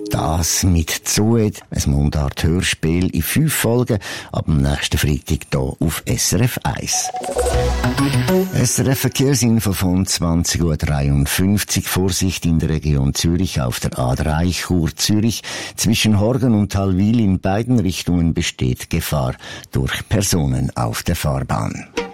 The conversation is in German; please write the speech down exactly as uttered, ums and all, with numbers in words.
Das mit Zoet, ein Mundart-Hörspiel in fünf Folgen, ab dem nächsten Freitag hier auf S R F eins. S R F Verkehrsinfo von zwanzig Uhr dreiundfünfzig. Vorsicht in der Region Zürich auf der A drei Chur Zürich. Zwischen Horgen und Talwil in beiden Richtungen besteht Gefahr durch Personen auf der Fahrbahn.